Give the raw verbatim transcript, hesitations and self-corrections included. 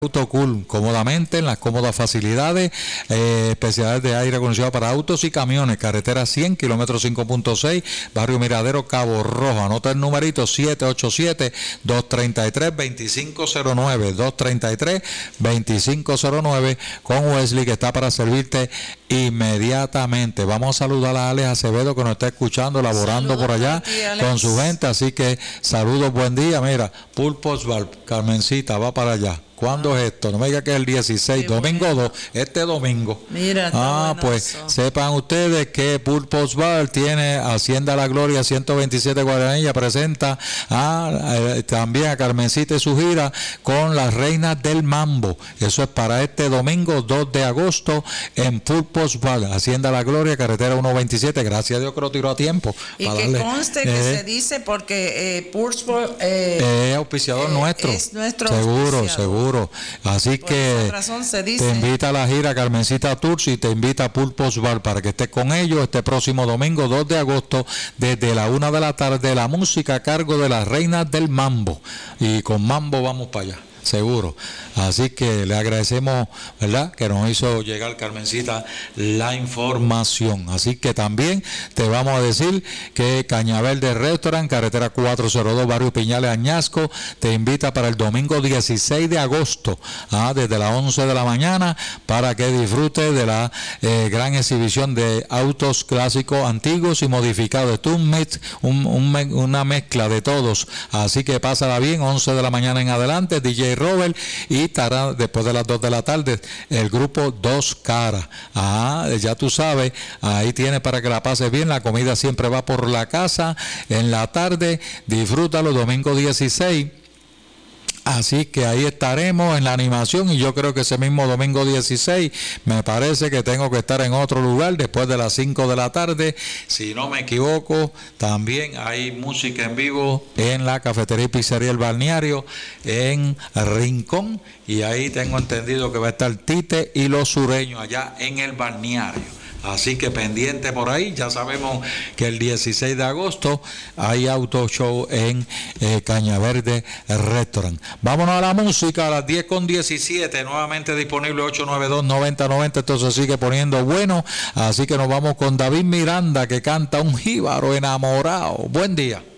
Autocool, cómodamente en las cómodas facilidades, eh, especialidades de aire acondicionado para autos y camiones, carretera cien, kilómetro cinco punto seis, barrio Miradero, Cabo Rojo. Anota el numerito siete ocho siete, dos tres tres, dos cinco cero nueve, dos tres tres, dos cinco cero nueve, con Wesley, que está para servirte inmediatamente. Vamos a saludar a Alex Acevedo, que nos está escuchando, laborando saludos por allá ti, con su gente, así que saludos, buen día. Mira, Pulpos Bar, Carmencita, va para allá. ¿Cuándo es esto? No me diga que es el dieciséis, qué domingo bueno. dos, este domingo. Mira, ah, pues eso. Sepan ustedes que Pulpos Bar tiene Hacienda La Gloria ciento veintisiete Guaranilla, presenta a, eh, también a Carmencita y su gira con las Reinas del Mambo. Eso es para este domingo dos de agosto en Pulpos Bar, Hacienda La Gloria, carretera ciento veintisiete. Gracias a Dios que lo tiró a tiempo. Y que darle, conste eh, que se dice porque eh, Pulpos eh, es auspiciador eh, nuestro. Es nuestro seguro, auspiciador. seguro. Así Por que razón se dice. te invita a la gira Carmencita Tours y te invita a Pulpos Bar para que estés con ellos este próximo domingo dos de agosto desde la una de la tarde. La música a cargo de las Reinas del Mambo, y con Mambo vamos para allá, seguro. Así que le agradecemos, ¿verdad?, que nos hizo llegar Carmencita la información. Así que también te vamos a decir que Cañaverde Restaurant, carretera cuatrocientos dos, barrio Piñales, Añasco, te invita para el domingo dieciséis de agosto, ¿ah? desde las once de la mañana, para que disfrutes de la eh, gran exhibición de autos clásicos, antiguos y modificados. Esto es un mix, un, un, una mezcla de todos. Así que pásala bien, once de la mañana en adelante, D J Robert, y estará después de las dos de la tarde el grupo Dos Caras. Ah, ya tú sabes, ahí tienes para que la pases bien. La comida siempre va por la casa en la tarde. Disfrútalo, domingo dieciséis. Así que ahí estaremos en la animación, y yo creo que ese mismo domingo dieciséis me parece que tengo que estar en otro lugar después de las cinco de la tarde, si no me equivoco. También hay música en vivo en la cafetería y pizzería El Balneario en Rincón, y ahí tengo entendido que va a estar Tite y los Sureños allá en El Balneario. Así que pendiente por ahí. Ya sabemos que el dieciséis de agosto hay auto show en eh, Cañaverde Restaurant. Vámonos a la música a las diez con diecisiete. Nuevamente disponible ocho nueve dos, noventa noventa. Esto se sigue poniendo bueno. Así que nos vamos con David Miranda, que canta Un Jíbaro Enamorado. Buen día.